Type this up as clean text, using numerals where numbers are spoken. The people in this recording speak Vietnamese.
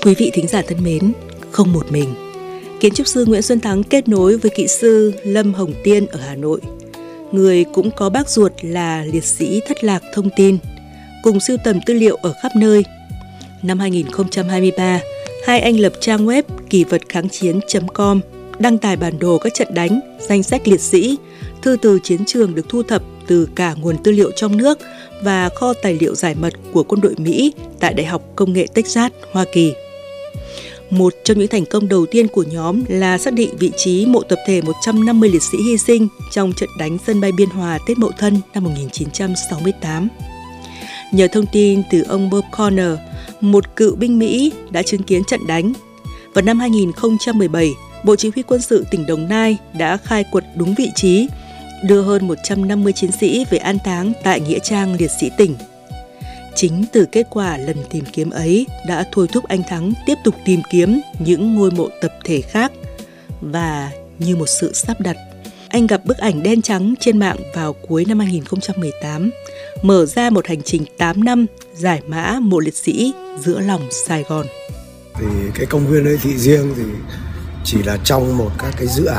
Quý vị thính giả thân mến, không một mình, kiến trúc sư Nguyễn Xuân Thắng kết nối với kỹ sư Lâm Hồng Tiên ở Hà Nội, người cũng có bác ruột là liệt sĩ thất lạc thông tin, cùng sưu tầm tư liệu ở khắp nơi. Năm 2023, hai anh lập trang web kỷ-vật-kháng-chiến.com, đăng tải bản đồ các trận đánh, danh sách liệt sĩ, thư từ chiến trường được thu thập từ cả nguồn tư liệu trong nước và kho tài liệu giải mật của quân đội Mỹ tại Đại học Công nghệ Texas, Hoa Kỳ. Một trong những thành công đầu tiên của nhóm là xác định vị trí mộ tập thể 150 liệt sĩ hy sinh trong trận đánh sân bay Biên Hòa Tết Mậu Thân năm 1968. Nhờ thông tin từ ông Bob Conner, một cựu binh Mỹ đã chứng kiến trận đánh, vào năm 2017, Bộ Chỉ huy Quân sự tỉnh Đồng Nai đã khai quật đúng vị trí, đưa hơn 150 chiến sĩ về an táng tại Nghĩa trang Liệt sĩ tỉnh. Chính từ kết quả lần tìm kiếm ấy đã thôi thúc anh Thắng tiếp tục tìm kiếm những ngôi mộ tập thể khác. Và như một sự sắp đặt, anh gặp bức ảnh đen trắng trên mạng vào cuối năm 2018, mở ra một hành trình 8 năm giải mã mộ liệt sĩ giữa lòng Sài Gòn. Thì cái công viên đô thị riêng thì chỉ là trong một các cái dự án